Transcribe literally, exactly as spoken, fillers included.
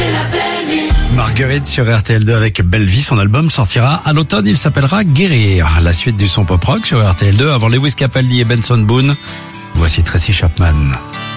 Marguerite sur R T L deux avec Belle Vie, son album sortira à l'automne, il s'appellera Guérir. La suite du son pop rock sur R T L deux avant Lewis Capaldi et Benson Boone. Voici Tracy Chapman.